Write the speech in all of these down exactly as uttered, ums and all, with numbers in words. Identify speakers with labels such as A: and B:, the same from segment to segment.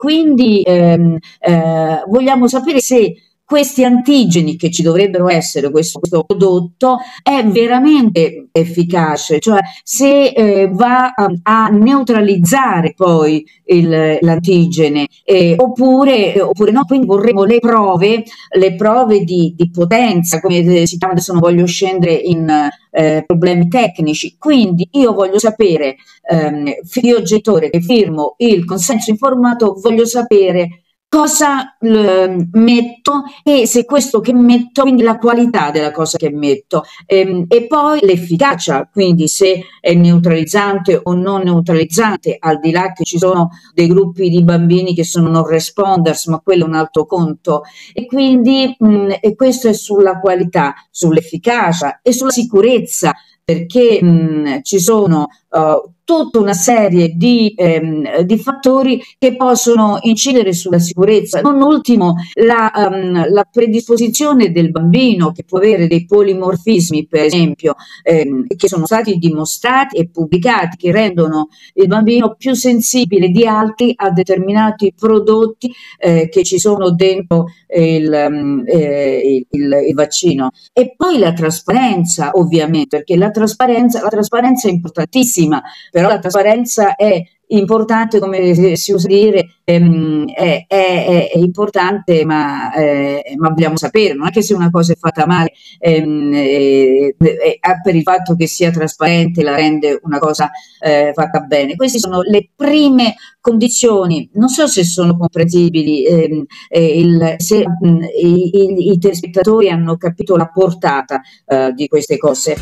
A: quindi ehm, eh, vogliamo sapere se questi antigeni che ci dovrebbero essere, questo, questo prodotto, è veramente efficace, cioè se eh, va a, a neutralizzare poi il, l'antigene eh, oppure, oppure no. Quindi vorremmo le prove, le prove di, di potenza, come si chiama, adesso non voglio scendere in eh, problemi tecnici. Quindi io voglio sapere, ehm, io genitore che firmo il consenso informato, voglio sapere cosa l- metto e se questo che metto, quindi la qualità della cosa che metto, ehm, e poi l'efficacia, quindi se è neutralizzante o non neutralizzante, al di là che ci sono dei gruppi di bambini che sono non responders, ma quello è un altro conto. E quindi mh, e questo è sulla qualità, sull'efficacia e sulla sicurezza, perché mh, ci sono uh, tutta una serie di, ehm, di fattori che possono incidere sulla sicurezza. Non ultimo la, um, la predisposizione del bambino, che può avere dei polimorfismi, per esempio, ehm, che sono stati dimostrati e pubblicati, che rendono il bambino più sensibile di altri a determinati prodotti eh, che ci sono dentro il, um, eh, il, il vaccino. E poi la trasparenza, ovviamente, perché la trasparenza, la trasparenza è importantissima, però la trasparenza è importante, come si usa dire, ehm, è, è, è importante, ma, eh, ma vogliamo sapere, non è che se una cosa è fatta male, ehm, eh, eh, per il fatto che sia trasparente la rende una cosa eh, fatta bene. Queste sono le prime condizioni, non so se sono comprensibili, ehm, eh, il, se mh, i, i, i telespettatori hanno capito la portata eh, di queste cose.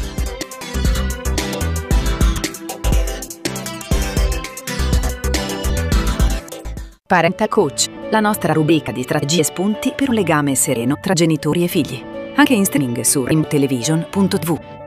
B: Parental Coach, la nostra rubrica di strategie e spunti per un legame sereno tra genitori e figli. Anche in streaming su rim television punto t v.